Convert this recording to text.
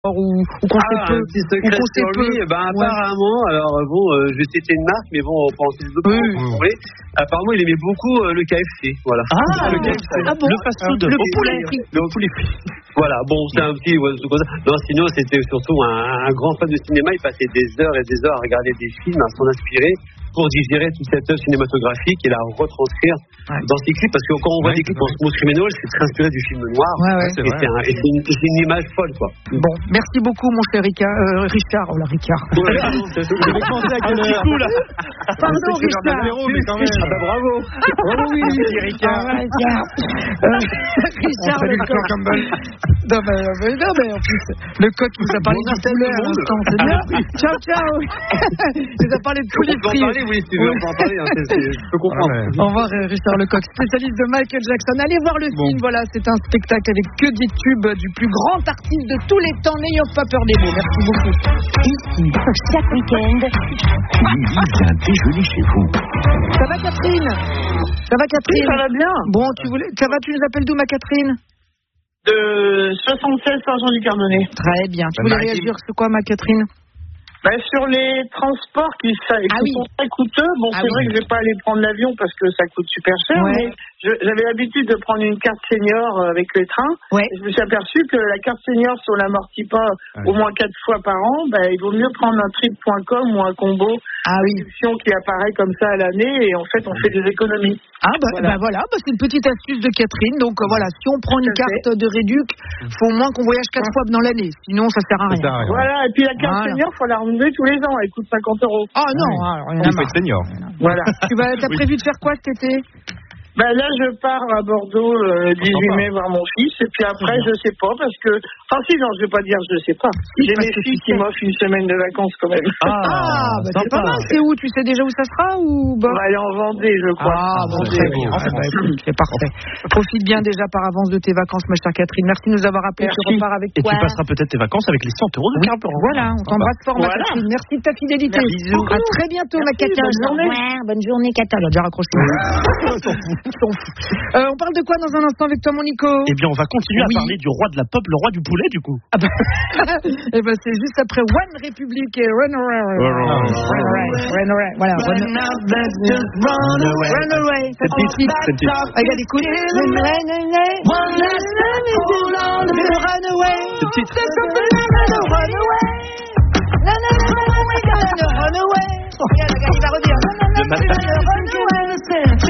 ou qu'on sait peu. Un petit secret sur lui, apparemment, alors bon, je vais citer une marque, mais bon, on peut en citer d'autres. Oui. Apparemment, il aimait beaucoup le KFC, voilà. Le KFC. Bon, le fast-food, le poulet frit. Voilà, bon, c'est un petit comme ça. Non, sinon, c'était surtout un grand fan de cinéma. Il passait des heures et des heures à regarder des films, à s'en inspirer pour digérer toute cette œuvre cinématographique et la retranscrire dans ses clips. Parce que quand on voit des clips en Smooth Criminal, c'est très inspiré du film noir. C'est une image folle, quoi. Bon, merci beaucoup, mon cher Richard. Richard. Pardon, Richard. Bravo. Bravo, oui, Richard. Richard, le coq. Non, mais en plus, le coq nous a parlé du poulet à l'instant. C'est bien. Ciao. Il nous a parlé de poulet frit. Oui, si tu veux, on peut en parler. Je peux comprendre. Au revoir, Richard Lecoq, spécialiste de Michael Jackson. Allez voir le film. Voilà, c'est un spectacle avec que des tubes du plus grand artiste de tous les temps. N'ayons pas peur des mots. Merci beaucoup. Ici, chaque week-end, Lily vient déjeuner chez vous. Ça va, Catherine? Oui, ça va bien. Bon, ça va, tu nous appelles d'où, ma Catherine? De 76 Saint-Jean-du-Carbonnet. Très bien. Tu voulais réagir sur quoi, ma Catherine? Sur les transports qui sont très coûteux. Bon, c'est vrai que je vais pas aller prendre l'avion parce que ça coûte super cher, mais j'avais l'habitude de prendre une carte senior avec les trains. Et je me suis aperçu que la carte senior, si on l'amortit pas au moins 4 fois par an, il vaut mieux prendre un trip.com ou un combo réduction qui apparaît comme ça à l'année et en fait on fait des économies. Voilà, c'est une petite astuce de Catherine. Donc voilà, si on prend une carte de réduc, faut au moins qu'on voyage 4 fois dans l'année, sinon ça sert à rien. Voilà, et puis la carte senior, faut la renouveler tous les ans, elle coûte 50 €. Ah non, il faut être senior. Voilà. T'as prévu de faire quoi cet été? Là, je pars à Bordeaux 18 mai voir mon fils, et puis après, je sais pas, parce que... non, je vais pas dire je sais pas. J'ai mes filles qui m'offrent une semaine de vacances, quand même. C'est pas mal. C'est où? Tu sais déjà où ça sera ou... On va aller en Vendée, je crois. Très bien. C'est parfait. Profite bien déjà par avance de tes vacances, ma chère Catherine. Merci de nous avoir appelés. Tu repars avec toi. Et tu passeras peut-être tes vacances avec les 100 € de carburant. Voilà, on t'embrasse fort, ma Catherine. Merci de ta fidélité. Bisous. À très bientôt, ma Catherine. Bonne journée, Catherine. Elle a déjà raccroché. On parle de quoi dans un instant avec toi, mon Nico? Eh bien, on va continuer à parler du roi de la pop, le roi du poulet, du coup. C'est juste après One Republic et Run Away. Voilà. Run Away. C'est petit. Regarde, écoute. Run Away. C'est petit. Run Away. Regarde, il va redire.